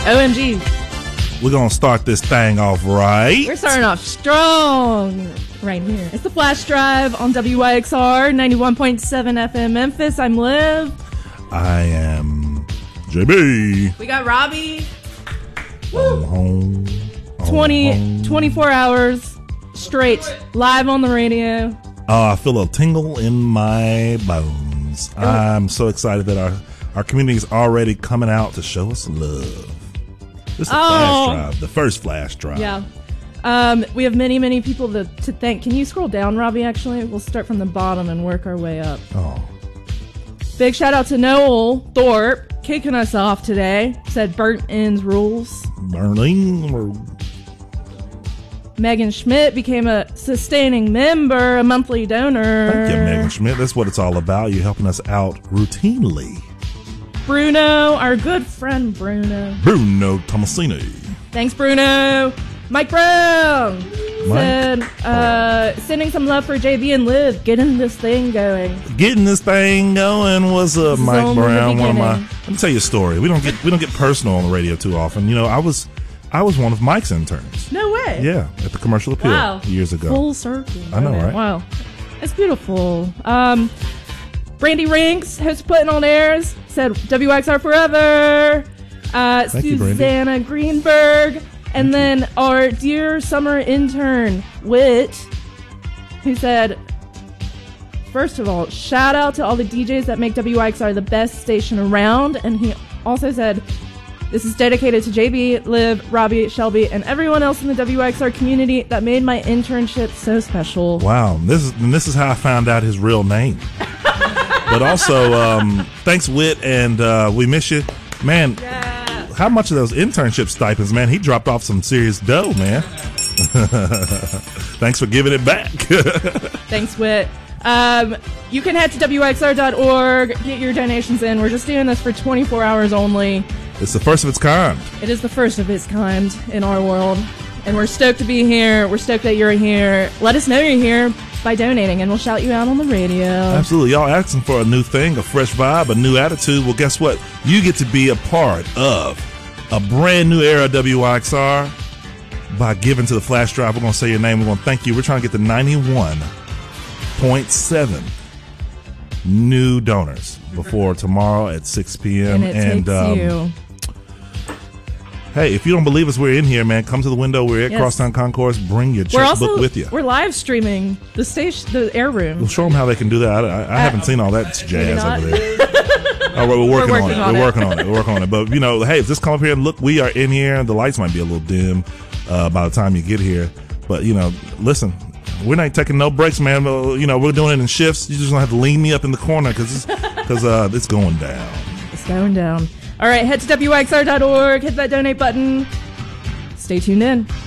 OMG. We're going to start this thing off right. We're starting off strong right here. It's the Flash Drive on WYXR 91.7 FM Memphis. I'm Liv. I am JB. We got Robbie. Home. 24 hours straight live on the radio. I feel a tingle in my bones. I'm so excited that our community is already coming out to show us love. This is the Flash Drive, the first Flash Drive. Yeah. We have many people to thank. Can you scroll down, Robbie, actually? We'll start from the bottom and work our way up. Oh. Big shout out to Noel Thorpe, kicking us off today. Said burnt ends rules. Burning. Megan Schmidt became a sustaining member, a monthly donor. Thank you, Megan Schmidt. That's what it's all about. You're helping us out routinely. Bruno, our good friend Bruno Tomasini. Thanks, Bruno. Mike Brown said, sending some love for JB and Liv, getting this thing going. Getting this thing going was Mike Brown. Let me tell you a story. We don't get personal on the radio too often. You know, I was one of Mike's interns. No way. Yeah, at the Commercial Appeal years ago. Full circle. I know, right? Wow, it's beautiful. Brandy Rinks, who's putting on airs, said WXR forever. Susanna Greenberg. And then our dear summer intern, Whit, who said, first of all, shout out to all the DJs that make WXR the best station around. And he also said, this is dedicated to JB, Liv, Robbie, Shelby, and everyone else in the WXR community that made my internship so special. Wow. This is how I found out his real name. But also, thanks, Whit, and we miss you. Man. Yeah. How much of those internship stipends, man? He dropped off some serious dough, man. Thanks for giving it back. Thanks, Whit. You can head to WXR.org, get your donations in. We're just doing this for 24 hours only. It's the first of its kind. It is the first of its kind in our world. And we're stoked to be here. We're stoked that you're here. Let us know you're here by donating, and we'll shout you out on the radio. Absolutely. Y'all asking for a new thing, a fresh vibe, a new attitude. Well, guess what? You get to be a part of a brand new era of WYXR by giving to the Flash Drive. We're going to say your name. We're going to thank you. We're trying to get to 91.7 new donors before tomorrow at 6 p.m. And it takes you. Hey, if you don't believe us, we're in here, man. Come to the window. We're at Crosstown Concourse. Bring your checkbook with you. We're live streaming the station, the air room. We'll show them how they can do that. I haven't seen all that jazz over there. We're working on it. We're working on it. But, you know, hey, just come up here and look. We are in here. The lights might be a little dim by the time you get here. But, you know, listen, we're not taking no breaks, man. You know, we're doing it in shifts. You just going to have to lean me up in the corner because it's going down. It's going down. All right, head to WXR.org, hit that donate button. Stay tuned in.